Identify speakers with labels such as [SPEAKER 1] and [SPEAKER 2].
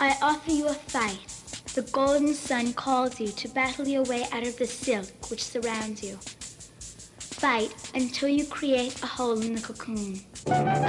[SPEAKER 1] I offer you a fight. The golden sun calls you to battle your way out of the silk which surrounds you. Fight until you create a hole in the cocoon.